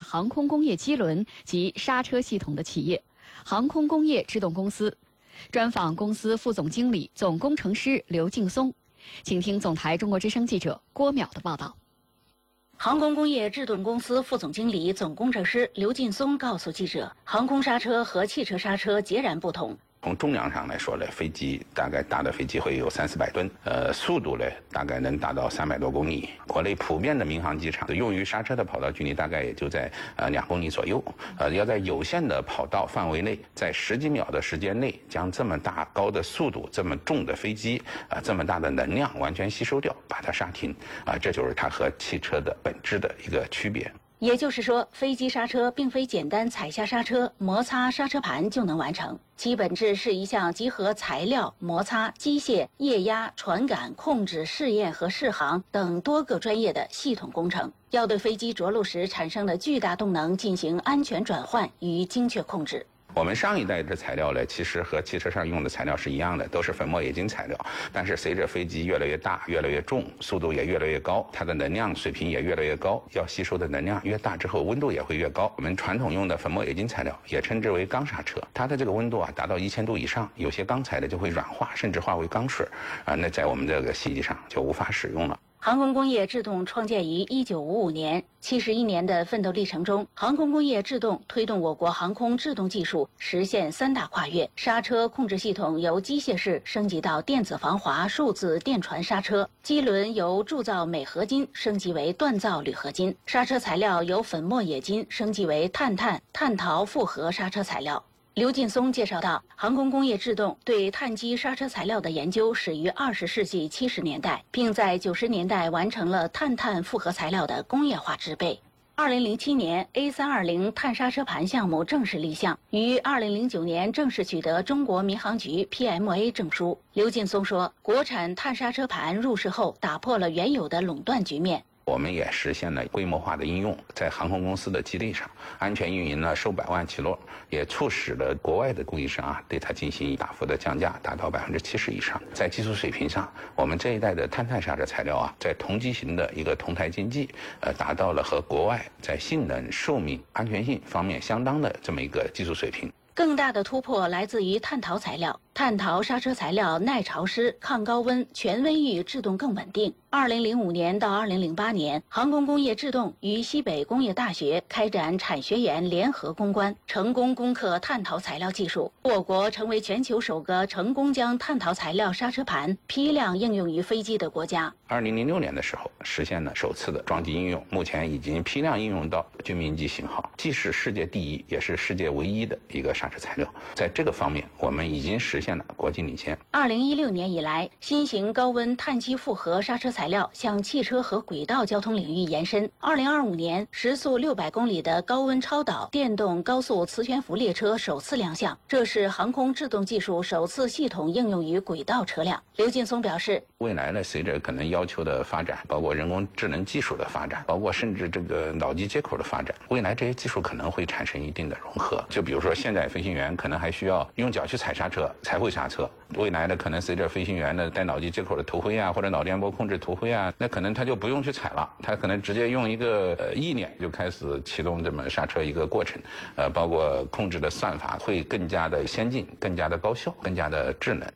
航空工业机轮及刹车系统的企业——航空工业制动公司。专访公司副总经理、总工程师刘劲松，请听总台中国之声记者郭淼的报道。 航空工业制动公司副总经理、总工程师刘劲松告诉记者，航空刹车和汽车刹车截然不同。 从重量上来说呢，飞机大概大的飞机会有300-400吨，速度呢大概能达到300多公里。国内普遍的民航机场用于刹车的跑道距离大概也就在2公里左右，要在有限的跑道范围内，在10几秒的时间内将这么大高的速度、这么重的飞机这么大的能量完全吸收掉，把它刹停这就是它和汽车的本质的一个区别。 也就是说，飞机刹车并非简单踩下刹车、摩擦刹车盘就能完成，其本质是一项集合材料、摩擦、机械、液压、传感、控制、试验和适航等多个专业的系统工程，要对飞机着陆时产生的巨大动能进行安全转换与精确控制。 我们上一代的材料呢，其实和汽车上用的材料是一样的，都是粉末冶金材料。但是随着飞机越来越大、越来越重，速度也越来越高，它的能量水平也越来越高，要吸收的能量越大之后，温度也会越高。我们传统用的粉末冶金材料也称之为钢刹车，它的这个温度达到1000度以上，有些钢材的就会软化，甚至化为钢水那在我们这个飞机上就无法使用了。 航空工业制动创建于1955年，71年的奋斗历程中，航空工业制动推动我国航空制动技术实现3大跨越：刹车控制系统由机械式升级到电子防滑数字电传刹车，机轮由铸造镁合金升级为锻造铝合金，刹车材料由粉末冶金升级为碳陶复合刹车材料。刘劲松介绍到，航空工业制动对碳基刹车材料的研究始于20世纪70年代，并在90年代完成了碳复合材料的工业化制备。2007年 A320 碳刹车盘项目正式立项，于2009年正式取得中国民航局 PMA 证书。刘劲松说，国产碳刹车盘入市后，打破了原有的垄断局面。 我们也实现了规模化的应用，在航空公司的基地上安全运营了数百万起落，也促使了国外的供应商对它进行大幅的降价，达到70%以上。在技术水平上，我们这一代的碳刹车材料在同机型的一个同台竞技，达到了和国外在性能、寿命、安全性方面相当的这么一个技术水平。 更大的突破来自于碳陶材料，碳陶刹车材料耐潮湿、抗高温、全温域制动更稳定。2005年到2008年，航空工业制动与西北工业大学开展产学研联合攻关，成功攻克碳陶材料技术，我国成为全球首个成功将碳陶材料刹车盘批量应用于飞机的国家。 2006年的时候，实现了首次的装机应用，目前已经批量应用到军民机型号，既是世界第一，也是世界唯一的一个刹车材料。在这个方面，我们已经实现了国际领先。 2016年以来，新型高温碳基复合刹车材料向汽车和轨道交通领域延伸。2025年，时速600公里的高温超导电动高速磁悬浮列车首次亮相，这是航空制动技术首次系统应用于轨道车辆。刘劲松表示， 未来呢，随着可能要求的发展，包括人工智能技术的发展，包括甚至这个脑机接口的发展，未来这些技术可能会产生一定的融合。就比如说，现在飞行员可能还需要用脚去踩刹车才会刹车，未来呢，可能随着飞行员的带脑机接口的头盔或者脑电波控制头盔那可能他就不用去踩了，他可能直接用一个意念就开始启动这么刹车一个过程，包括控制的算法会更加的先进、更加的高效、更加的智能。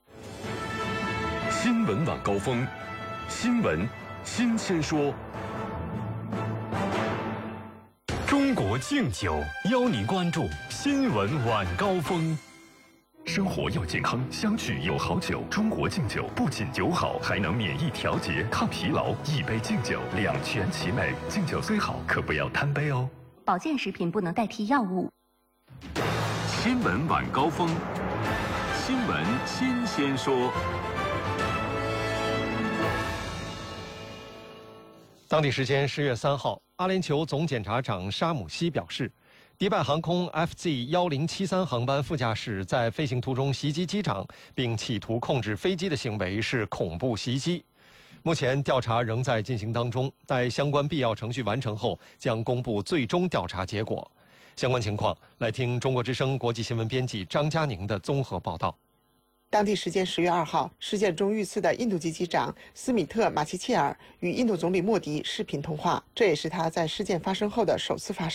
新闻晚高峰，新闻新鲜说。中国敬酒邀您关注新闻晚高峰。生活要健康，相聚有好酒。中国敬酒不仅酒好，还能免疫调节、抗疲劳。一杯敬酒，两全其美。敬酒虽好，可不要贪杯哦。 保健食品不能代替药物。 新闻晚高峰，新闻新鲜说。 当地时间10月3号，阿联酋总检察长沙姆西表示，迪拜航空 FZ1073航班副驾驶在飞行途中袭击机长，并企图控制飞机的行为是恐怖袭击。目前调查仍在进行当中，待相关必要程序完成后，将公布最终调查结果。相关情况，来听中国之声国际新闻编辑张佳宁的综合报道。 当地时间10月2号，事件中遇刺的印度籍机长斯米特·马奇切尔与印度总理莫迪视频通话，这也是他在事件发生后的首次发声。